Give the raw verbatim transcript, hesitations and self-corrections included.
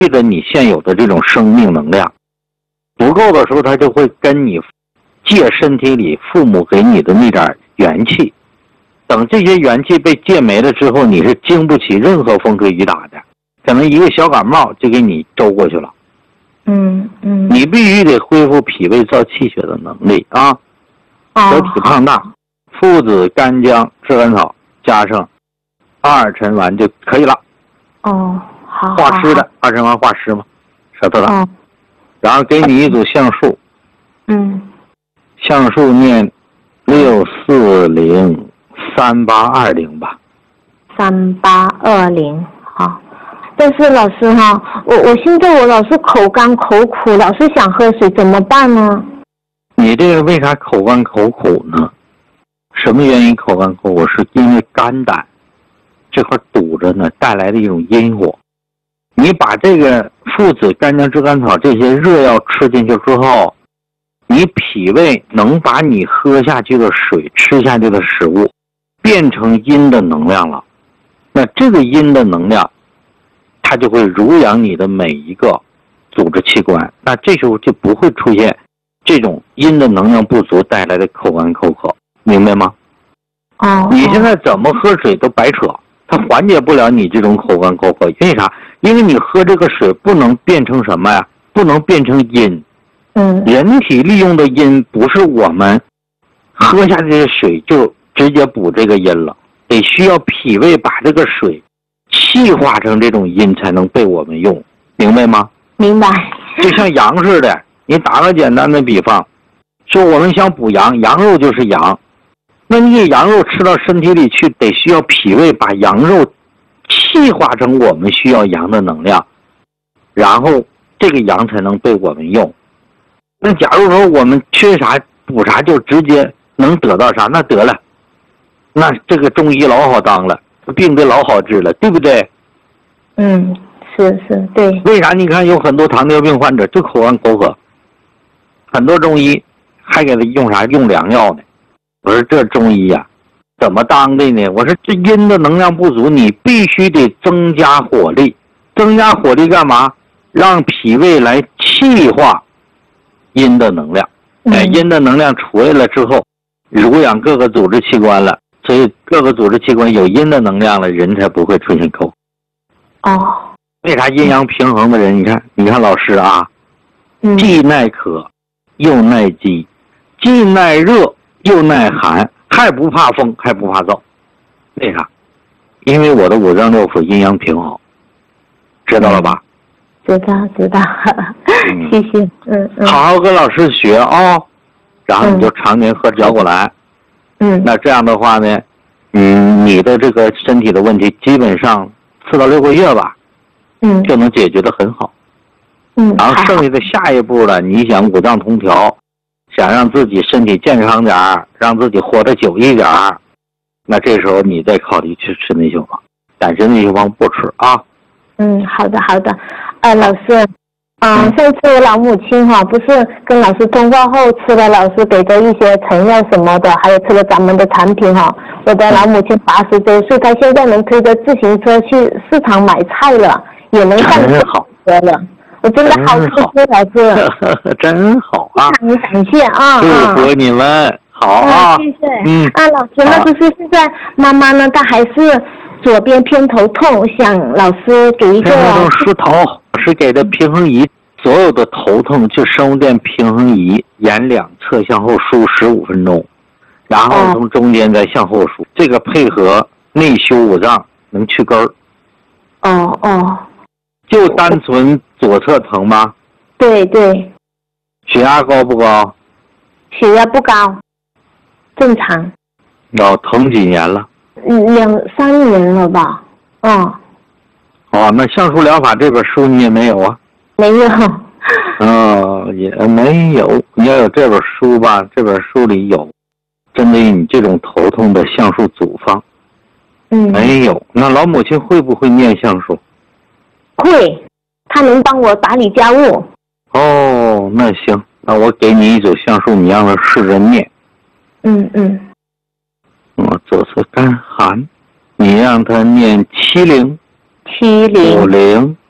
着你现有的这种生命能量，不够的时候，它就会跟你借身体里父母给你的那点元气。等这些元气被借没了之后，你是经不起任何风吹雨打的，可能一个小感冒就给你周过去了。 嗯嗯， 你必须得恢复脾胃造气血的能力啊！得体胖大，附子、干姜、炙甘草加上二陈丸就可以了。 哦，好。 化湿的二陈丸化湿嘛，舌头的。 哦。 然后给你一组橡树。 嗯。 橡树念六四零三八二零吧。 三八二零，好。但是老师哈，我我现在我老是口干口苦，老是想喝水，怎么办呢？ 你这个为啥口干口苦呢？什么原因口干口苦？是因为肝胆这块堵着呢，带来的一种阴火。你把这个附子、干姜、炙甘草这些热药吃进去之后，你脾胃能把你喝下去的水、吃下去的食物变成阴的能量了。那这个阴的能量，它就会濡养你的每一个组织器官，那这时候就不会出现这种阴的能量不足带来的口干口渴，明白吗？ 哦。 你现在怎么喝水都白扯，它缓解不了你这种口干口渴。因为啥？因为你喝这个水不能变成什么呀？不能变成阴。 嗯。 人体利用的阴不是我们喝下这些水就直接补这个阴了，得需要脾胃把这个水气化成这种阴才能被我们用，明白吗？ 明白。 就像羊似的，你打个简单的比方，说我们想补阳，羊肉就是阳，那你羊肉吃到身体里去，得需要脾胃把羊肉气化成我们需要阳的能量，然后这个阳才能被我们用。那假如说我们缺啥补啥就直接能得到啥，那得了，那这个中医老好当了，病得老好治了，对不对？ 嗯，是是，对。 为啥你看有很多糖尿病患者就口干口渴，很多中医还给他用啥用良药呢？我说这中医呀、啊，怎么当的呢？我说这阴的能量不足，你必须得增加火力，增加火力干嘛？让脾胃来气化阴的能量。哎，阴的能量出来了之后，濡养各个组织器官了，所以各个组织器官有阴的能量了，人才不会出现口。 哦。 为啥阴阳平衡的人？你看，你看老师啊， 嗯、 既耐渴，又耐饥，既耐热又耐寒，还不怕风，还不怕燥。为啥？因为我的五脏六腑阴阳平衡，知道了吧？ 知道知道，谢谢。嗯嗯。 好好跟老师学啊、哦，然后你就常年喝嚼过来。 嗯。 那这样的话呢，嗯，你的这个身体的问题基本上四到六个月吧， 嗯， 就能解决得很好。 嗯。 然后剩下的下一步了，你想五脏通调，想让自己身体健康点儿，让自己活得久一点儿，那这时候你再考虑去吃内修方，暂时内修方不吃啊。 嗯，好的好的。呃，老师，啊、呃，上次我老母亲哈，不是跟老师通话后吃了老师给的一些成药什么的，还有吃了咱们的产品哈。我的老母亲八十周岁，她现在能推着自行车去市场买菜了，也能上车了。我真的好谢谢老师， 真好啊！ 非常感谢啊！ 祝福你们，好啊！ 谢谢。 嗯， 啊，老师，那就是现在妈妈呢，她还是左边偏头痛，我想老师给一个。偏头痛梳头，是给的平衡仪，所有的头痛就生物电平衡仪，沿两侧向后梳十五分钟，然后从中间再向后梳，这个配合内修五脏能去根儿。 哦哦。 就单纯左侧疼吗？ 对对。 血压高不高？ 血压不高，正常。 哦，疼几年了？ 两三年了吧。哦。 哦，那橡树疗法这本书你也没有啊？ 没有。 哦，也没有。你要有这本书吧，这本书里有针对你这种头痛的橡树组方。 嗯。 没有。那老母亲会不会念橡树？ 会，他能帮我打理家务。 哦，那行，那我给你一组橡树，你让他试着念。 嗯嗯。 我左侧干寒，你让他念七零、 七零、 五零、